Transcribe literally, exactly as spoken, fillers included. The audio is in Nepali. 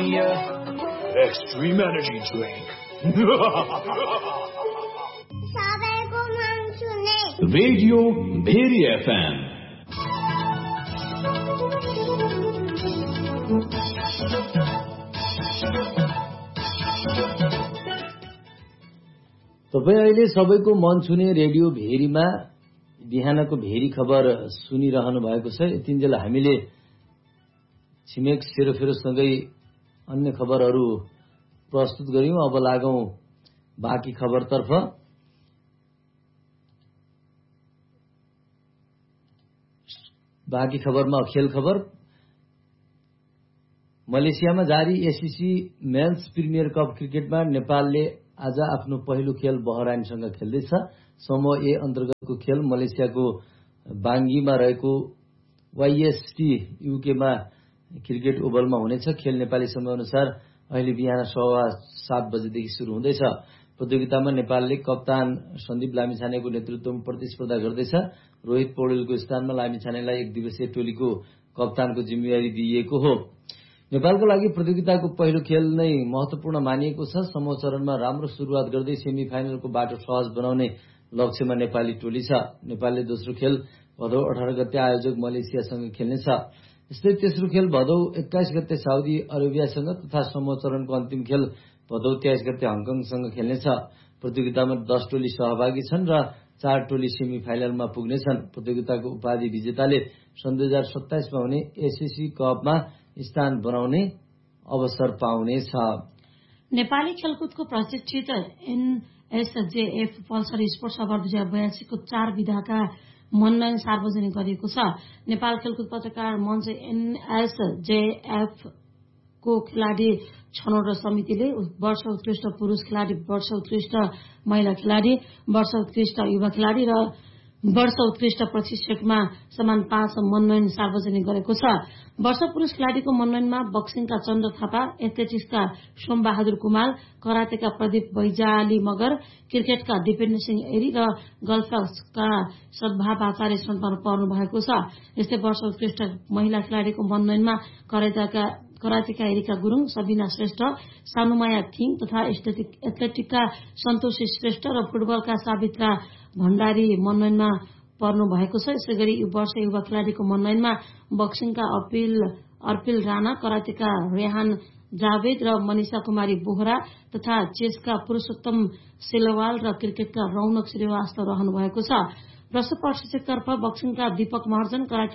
Extreme Energy Drink. Radio Bheri F M. तपाईँ अहिले सबैको मन छुने रेडियो भेरीमा बिहानको भेरी खबर सुनिरहनु भएको छ। यतिन्जेल हामीले छिमेक सेरोफेरोसँगै अन्य खबरहरू प्रस्तुत गर्यौं। अब लागौं बाँकी खबरतर्फ। बाँकी खबरमा खेल खबर। मलेसियामा जारी एससीसी मेन्स प्रिमियर कप क्रिकेटमा नेपालले आज आफ्नो पहिलो खेल बहराइनसँग खेल्दैछ। समूह ए अन्तर्गतको खेल मलेसियाको बाङ्गीमा रहेको वाइएसटी युकेमा क्रिकेट ओभलमा हुनेछ। खेल नेपाली समय अनुसार अहिले बिहान सवा सात बजेदेखि सुरु हुँदैछ। प्रतियोगितामा नेपालले कप्तान सन्दीप लामिछानेको नेतृत्वमा प्रतिस्पर्धा गर्दैछ। रोहित पौडेलको स्थानमा लामिछानेलाई एक दिवसीय टोलीको कप्तानको जिम्मेवारी दिइएको हो। नेपालको लागि प्रतियोगिताको पहिलो खेल नै महत्वपूर्ण मानिएको छ। समूह चरणमा राम्रो सुरुवात गर्दै सेमी फाइनलको बाटो सहज बनाउने लक्ष्यमा नेपाली टोली छ। नेपालले दोस्रो खेल भदौ अठार गते आयोजक मलेसियासँग खेल्नेछ। यस्तै तेस्रो खेल भदौ एक्काइस गते साउदी अरेबियासँग तथा समूह चरणको अन्तिम खेल भदौ तेइस गते हङकङसँग खेल्नेछ। प्रतियोगितामा दस टोली सहभागी छन् र चार टोली सेमी फाइनलमा पुग्नेछन्। प्रतियोगिताको उपाधि विजेताले सन् दुई हजार सत्ताइसमा हुने एससीसी कपमा स्थान बनाउने अवसर पाउनेछ। नेपाली खेलकुदको प्रशिक्षित एनएसजेएफ पल्सर स्पोर्ट्स अवार्ड दुई हजार बयासीको चार विधाका मनोनयन सार्वजनिक गरिएको छ। नेपाल खेलकुद पत्रकार मञ्च एनएसजेएफ को खेलाडी छनौट समितिले वर्ष उत्कृष्ट पुरूष खेलाडी, वर्ष उत्कृष्ट महिला खेलाडी, वर्ष उत्कृष्ट युवा खेलाडी र वर्ष उत्कृष्ट प्रशिक्षकमा समान पाँच मनोनयन सार्वजनिक गरेको छ। वर्ष पुरूष खेलाडीको मनोनयनमा बक्सिङका चन्द्र थापा, एथलेटिक्सका सोमबहादुर कुमार, करातेका प्रदीप बैजाली मगर, क्रिकेटका दिपेन्द्र सिंह एरी र गल्फका सद्भाव आचार्य सन्तान पर्नु भएको छ। यस्तै वर्ष उत्कृष्ट महिला खेलाडीको मनोनयनमा करातेका करातेका एरिका गुरूङ, सबिना श्रेष्ठ, सानुमाया थिङ तथा एथलेटिकका सन्तोषी श्रेष्ठ र फुटबलका सावित्रा भण्डारी मनोनयनमा पर्नु भएको छ। यसै गरी वर्ष युवा खेलाडीको मनोनयनमा बक्सिङका अपिल अर्पिल राणा, करातेका रेहान जावेद र मनिषा कुमारी बोहरा तथा चेसका पुरूषोत्तम सेलवाल र क्रिकेटका रौनक श्रीवास्तव रहनु भएको छ। प्रश्न प्रशिक्षकतर्फ बक्सिङका दीपक महर्जन, कराटे